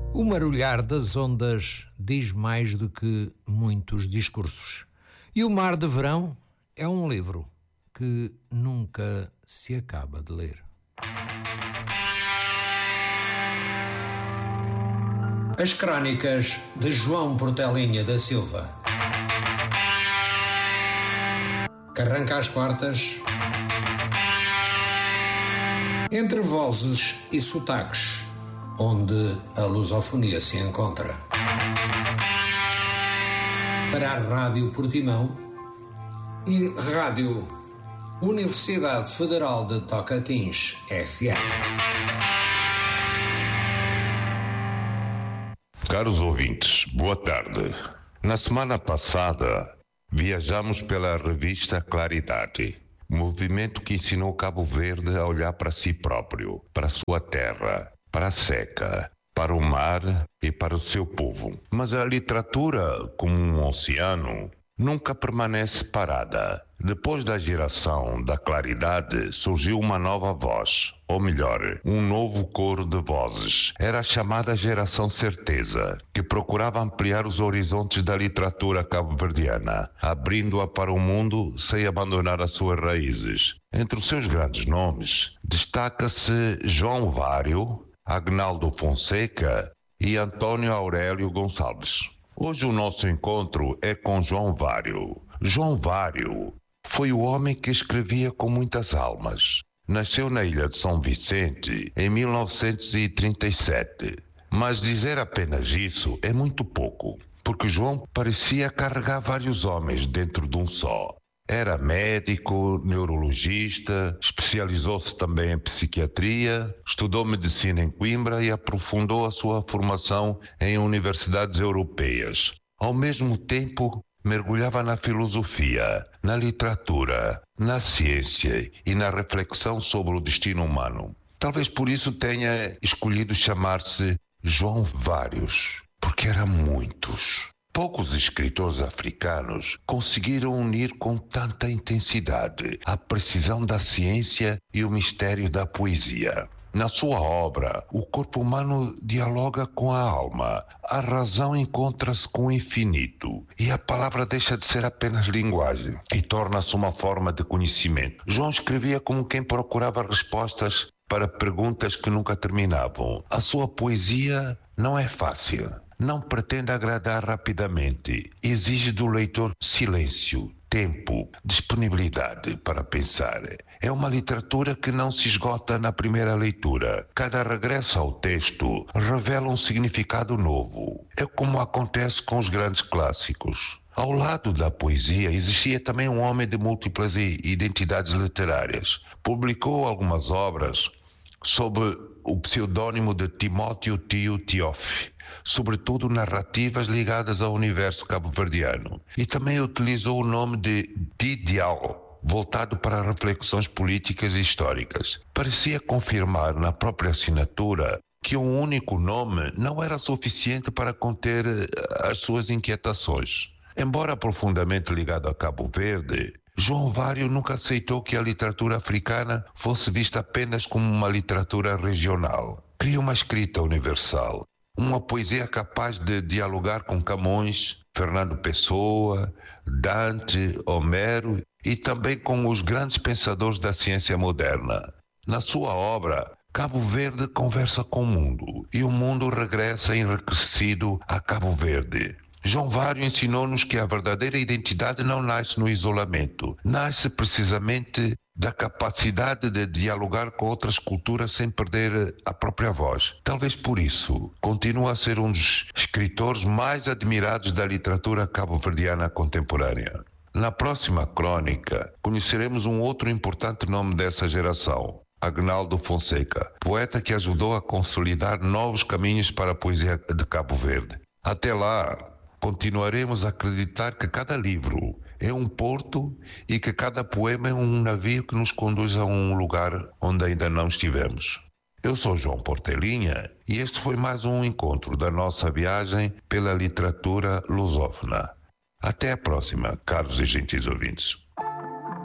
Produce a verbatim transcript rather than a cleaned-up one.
O marulhar das ondas diz mais do que muitos discursos. E o Mar de Verão é um livro que nunca se acaba de ler. As Crónicas de João Portelinha da Silva. Que arranca às quartas, entre vozes e sotaques, onde a lusofonia se encontra. Para a Rádio Portimão e Rádio Universidade Federal de Tocantins F M. Caros ouvintes, boa tarde. Na semana passada, viajamos pela revista Claridade, movimento que ensinou Cabo Verde a olhar para si próprio, para sua terra, para a seca, para o mar e para o seu povo. Mas a literatura, como um oceano, nunca permanece parada. Depois da geração da Claridade, surgiu uma nova voz, ou melhor, um novo coro de vozes. Era a chamada Geração Certeza, que procurava ampliar os horizontes da literatura cabo-verdiana, abrindo-a para o mundo sem abandonar as suas raízes. Entre os seus grandes nomes, destaca-se João Vário, Agnaldo Fonseca e Antônio Aurélio Gonçalves. Hoje o nosso encontro é com João Vário. João Vário foi o homem que escrevia com muitas almas. Nasceu na ilha de São Vicente em mil novecentos e trinta e sete. Mas dizer apenas isso é muito pouco, porque João parecia carregar vários homens dentro de um só. Era médico, neurologista, especializou-se também em psiquiatria, estudou medicina em Coimbra e aprofundou a sua formação em universidades europeias. Ao mesmo tempo, mergulhava na filosofia, na literatura, na ciência e na reflexão sobre o destino humano. Talvez por isso tenha escolhido chamar-se João Vários, porque eram muitos. Poucos escritores africanos conseguiram unir com tanta intensidade a precisão da ciência e o mistério da poesia. Na sua obra, o corpo humano dialoga com a alma, a razão encontra-se com o infinito e a palavra deixa de ser apenas linguagem e torna-se uma forma de conhecimento. João escrevia como quem procurava respostas para perguntas que nunca terminavam. A sua poesia não é fácil. Não pretende agradar rapidamente. Exige do leitor silêncio, tempo, disponibilidade para pensar. É uma literatura que não se esgota na primeira leitura. Cada regresso ao texto revela um significado novo. É como acontece com os grandes clássicos. Ao lado da poesia, existia também um homem de múltiplas identidades literárias. Publicou algumas obras sob o pseudônimo de Timóteo Tio Tiofe, sobretudo narrativas ligadas ao universo cabo-verdiano. E também utilizou o nome de Didial, voltado para reflexões políticas e históricas. Parecia confirmar na própria assinatura que um único nome não era suficiente para conter as suas inquietações. Embora profundamente ligado a Cabo Verde, João Vário nunca aceitou que a literatura africana fosse vista apenas como uma literatura regional. Cria uma escrita universal, uma poesia capaz de dialogar com Camões, Fernando Pessoa, Dante, Homero e também com os grandes pensadores da ciência moderna. Na sua obra, Cabo Verde conversa com o mundo e o mundo regressa enriquecido a Cabo Verde. João Vário ensinou-nos que a verdadeira identidade não nasce no isolamento, nasce precisamente da capacidade de dialogar com outras culturas sem perder a própria voz. Talvez por isso, continua a ser um dos escritores mais admirados da literatura cabo-verdiana contemporânea. Na próxima crônica, conheceremos um outro importante nome dessa geração, Agnaldo Fonseca, poeta que ajudou a consolidar novos caminhos para a poesia de Cabo Verde. Até lá, continuaremos a acreditar que cada livro é um porto e que cada poema é um navio que nos conduz a um lugar onde ainda não estivemos. Eu sou João Portelinha e este foi mais um encontro da nossa viagem pela literatura lusófona. Até a próxima, caros e gentis ouvintes.